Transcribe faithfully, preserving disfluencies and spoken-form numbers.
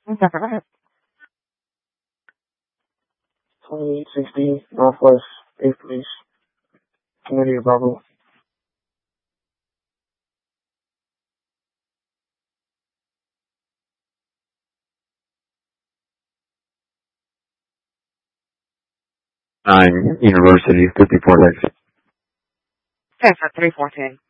Okay, go ahead. twenty-eight sixty Northwest eighth Police, Community of Bravo. Nine University, fifty-four X. Okay, for three fourteen.